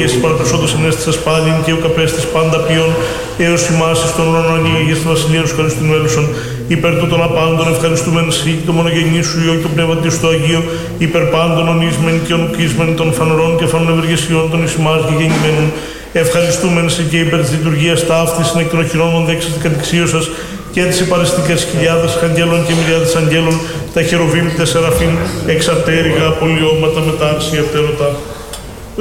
εσύ παραπεσόντος ενέστησας πάλιν και ο καπέστης πάντα ποιον, έως ημάς εις τον ουρανό ανήγαγες τη βασιλεία σου Χριστού μέλουσον, υπέρ τούτων απάντων ευχαριστούμεν σοι και το μονογενή σου Υιό και το πνεύμα της στο Αγίο, υπέρ πάντων ονείσμεν και ονουκίσμεν των φανερών και φανών ευεργεσιών των εις ημάς και γεννημένων. Ευχαριστούμεν σε και υπέρ της λειτουργίας ταύτης εκ των οχυρών δέξης της κατοικσίωσας και τις υπαρεστικές χιλιάδες αγγέλων και μυριάδες αγγέλων, τα χεροβίμ, τα σεραφείμ, εξαρτέριγα, πολιώματα, μετάρση, ευτέρωτα.